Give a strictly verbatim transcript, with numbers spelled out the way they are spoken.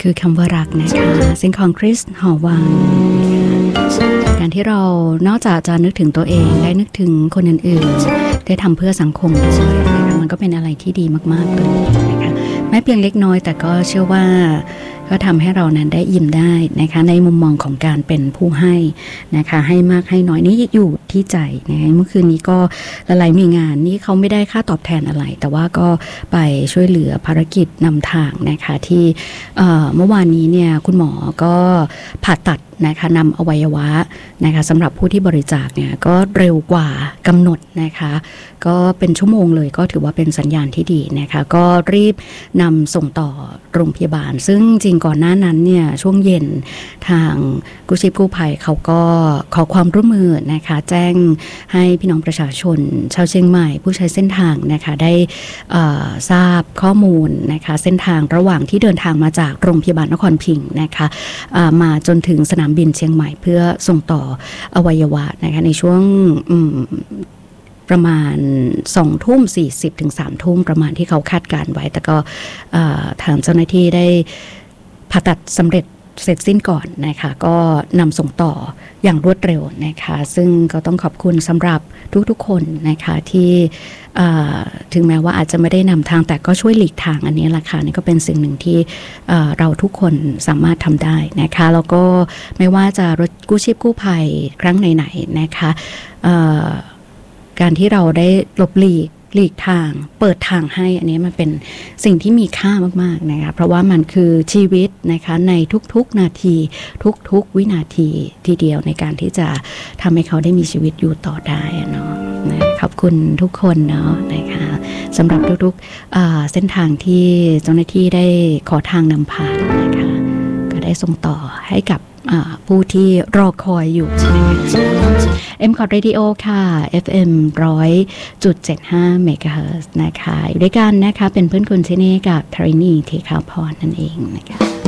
คือคำว่ารักนะคะซึ่งของคริสหอวังการที่เรานอกจากจะนึกถึงตัวเองได้นึกถึงคนอื่นๆได้ทำเพื่อสังคมด้วยนะคะมันก็เป็นอะไรที่ดีมากๆเลยนะคะแม้เพียงเล็กน้อยแต่ก็เชื่อว่าก็ทำให้เรานั้นได้ยิ้มได้นะคะในมุมมองของการเป็นผู้ให้นะคะให้มากให้น้อยนี่อยู่ที่ใจนะคะเมื่อคืนนี้ก็หลายๆมีงานนี่เขาไม่ได้ค่าตอบแทนอะไรแต่ว่าก็ไปช่วยเหลือภารกิจนำทางนะคะที่เอ่อเมื่อวานนี้เนี่ยคุณหมอก็ผ่าตัดนะคะนำอวัยวะนะคะสำหรับผู้ที่บริจาคเนี่ยก็เร็วกว่ากำหนดนะคะก็เป็นชั่วโมงเลยก็ถือว่าเป็นสัญญาณที่ดีนะคะก็รีบนำส่งต่อโรงพยาบาลซึ่งจริงก่อนหน้านั้นเนี่ยช่วงเย็นทางกู้ชีพกู้ภัยเขาก็ขอความร่วมมือนะคะแจ้งให้พี่น้องประชาชนชาวเชียงใหม่ผู้ใช้เส้นทางนะคะได้ทราบข้อมูลนะคะเส้นทางระหว่างที่เดินทางมาจากโรงพยาบาลนครพิงค์นะคะมาจนถึงสนามบินเชียงใหม่เพื่อส่งต่ออวัยวะนะคะในช่วงประมาณสองทุ่มสี่สิบถึงสามทุ่มประมาณที่เขาคาดการไว้แต่ก็ทางเจ้าหน้าที่ได้ผ่าตัดสำเร็จเสร็จสิ้นก่อนนะคะก็นำส่งต่ออย่างรวดเร็วนะคะซึ่งก็ต้องขอบคุณสำหรับทุกๆคนนะคะที่ถึงแม้ว่าอาจจะไม่ได้นำทางแต่ก็ช่วยหลีกทางอันนี้แหละค่ะนี่ก็เป็นสิ่งหนึ่งที่เราทุกคนสามารถทำได้นะคะแล้วก็ไม่ว่าจะรถกู้ชีพกู้ภัยครั้งไหนๆนะคะการที่เราได้หลบหลีกหลีกทางเปิดทางให้อันนี้มันเป็นสิ่งที่มีค่ามากๆนะคะเพราะว่ามันคือชีวิตนะคะในทุกๆนาทีทุกๆวินาทีทีเดียวในการที่จะทำให้เขาได้มีชีวิตอยู่ต่อได้เนาะนะขอบคุณทุกคนเนาะนะคะสำหรับทุกๆเส้นทางที่เจ้าหน้าที่ได้ขอทางนำผ่านนะคะก็ได้ส่งต่อให้กับผู้ที่รอคอยอยู่เอ็ม คอร์ด Radio ค่ะ เอฟ เอ็ม หนึ่งร้อยจุดเจ็ดห้า เมกะเฮิรตซ์นะคะอยู่ด้วยกันนะคะเป็นเพื่อนคุณที่นี่กับทรินีเทคาพรนั่นเองนะคะ